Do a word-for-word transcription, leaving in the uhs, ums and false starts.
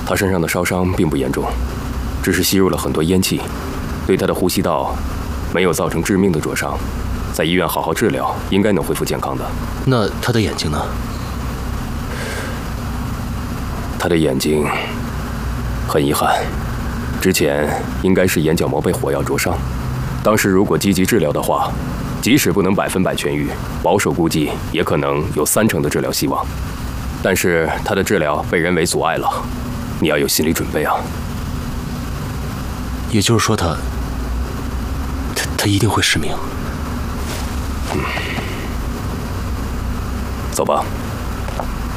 他身上的烧伤并不严重，只是吸入了很多烟气，对他的呼吸道没有造成致命的灼伤，在医院好好治疗，应该能恢复健康的。 那他的眼睛呢？ 他的眼睛很遗憾，之前应该是眼角膜被火药灼伤，当时如果积极治疗的话，即使不能百分百痊愈，保守估计也可能有三成的治疗希望。但是他的治疗被人为阻碍了，你要有心理准备啊。 也就是说他，他他一定会失明。 嗯，走吧。